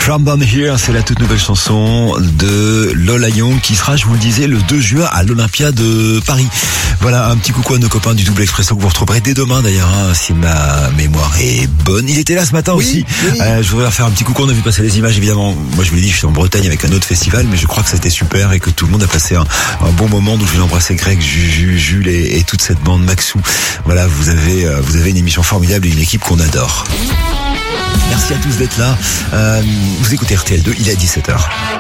From Down Here, c'est la toute nouvelle chanson de Lola Young qui sera, je vous le disais, le 2 juin à l'Olympia de Paris. Voilà, un petit coucou à nos copains du Double Expresso que vous retrouverez dès demain d'ailleurs, si ma mémoire est bonne. Il était là ce matin aussi. Oui. Je voudrais leur faire un petit coucou, on a vu passer les images évidemment. Moi je vous l'ai dit, je suis en Bretagne avec un autre festival, mais je crois que c'était super et que tout le monde a passé un bon moment. Donc je vais embrasser Greg, Jules et toute cette bande, Maxou. Voilà, vous avez une émission formidable et une équipe qu'on adore. Merci à tous d'être là. Vous écoutez RTL2, il est à 17h.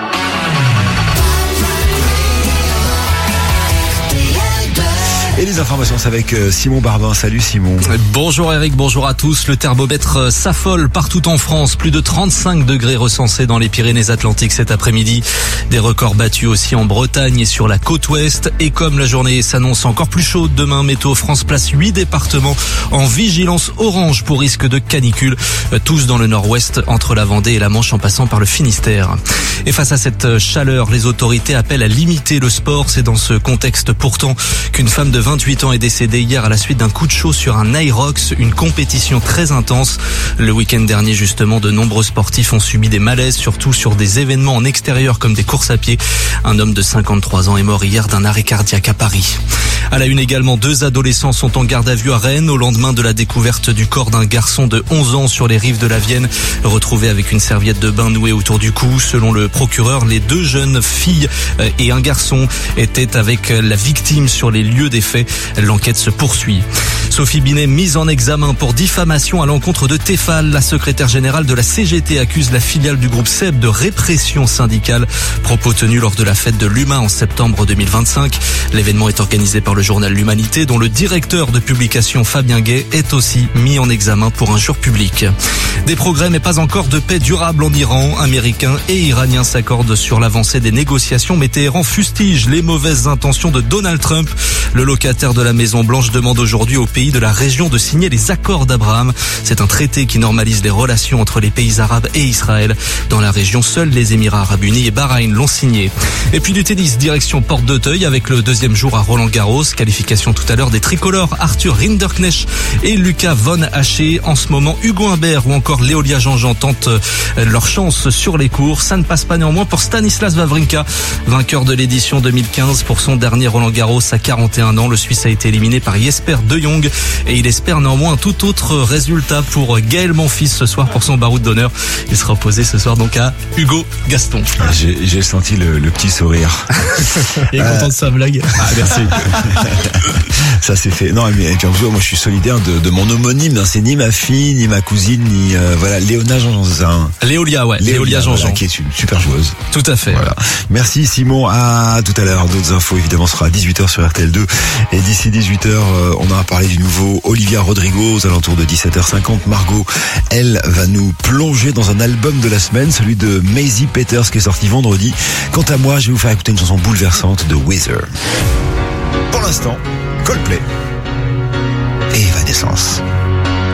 Et les informations, c'est avec Simon Barbin. Salut Simon. Bonjour Eric, bonjour à tous. Le thermomètre s'affole partout en France. Plus de 35 degrés recensés dans les Pyrénées-Atlantiques cet après-midi. Des records battus aussi en Bretagne et sur la côte ouest. Et comme la journée s'annonce encore plus chaude demain, Météo France place 8 départements en vigilance orange pour risque de canicule. Tous dans le nord-ouest, entre la Vendée et la Manche en passant par le Finistère. Et face à cette chaleur, les autorités appellent à limiter le sport. C'est dans ce contexte pourtant qu'une femme de 28 ans est décédée hier à la suite d'un coup de chaud sur un Aerox, une compétition très intense. Le week-end dernier, justement, de nombreux sportifs ont subi des malaises, surtout sur des événements en extérieur comme des courses à pied. Un homme de 53 ans est mort hier d'un arrêt cardiaque à Paris. À la une également, 2 adolescents sont en garde à vue à Rennes au lendemain de la découverte du corps d'un garçon de 11 ans sur les rives de la Vienne, retrouvé avec une serviette de bain nouée autour du cou. Selon le procureur, les 2 jeunes filles et un garçon étaient avec la victime sur les lieux des faits. L'enquête se poursuit. Sophie Binet mise en examen pour diffamation à l'encontre de Tefal. La secrétaire générale de la CGT accuse la filiale du groupe SEB de répression syndicale. Propos tenus lors de la fête de l'Humain en septembre 2025. L'événement est organisé par le journal L'Humanité, dont le directeur de publication Fabien Gay est aussi mis en examen pour injure publique. Des progrès mais pas encore de paix durable en Iran. Américains et Iraniens s'accordent sur l'avancée des négociations, mais Téhéran fustige les mauvaises intentions de Donald Trump. Le locataire de la Maison Blanche demande aujourd'hui aux pays de la région de signer les accords d'Abraham. C'est un traité qui normalise les relations entre les pays arabes et Israël. Dans la région, seuls les Émirats arabes unis et Bahreïn l'ont signé. Et puis du tennis, direction Porte d'Auteuil avec le 2e jour à Roland-Garros. Qualification tout à l'heure des tricolores Arthur Rinderknecht et Lucas Von Haché. En ce moment, Hugo Humbert ou encore Léolia Jean-Jean tentent leur chance sur les cours. Ça ne passe pas néanmoins pour Stanislas Wawrinka, vainqueur de l'édition 2015 pour son dernier Roland-Garros à 41 ans. Le Suisse a été éliminé par Jesper De Jong et il espère néanmoins un tout autre résultat pour Gaël Monfils ce soir pour son baroud d'honneur. Il sera opposé ce soir donc à Hugo Gaston. J'ai senti le petit sourire. Il est content de sa blague. Ah, merci. Ça c'est fait. Non, mais moi je suis solidaire de mon homonyme. C'est ni ma fille, ni ma cousine, ni voilà, Léona Jean-Jean. Léolia, ouais. Léolia Jean-Jean. Voilà, qui est une super joueuse. Tout à fait. Voilà. Merci Simon. À tout à l'heure. D'autres infos évidemment sera à 18h sur RTL2. Et d'ici 18h, on aura parlé du nouveau Olivia Rodrigo aux alentours de 17h50. Margot, elle, va nous plonger dans un album de la semaine, celui de Maisie Peters qui est sorti vendredi. Quant à moi, je vais vous faire écouter une chanson bouleversante de Weezer. Pour l'instant, Coldplay et Evanescence.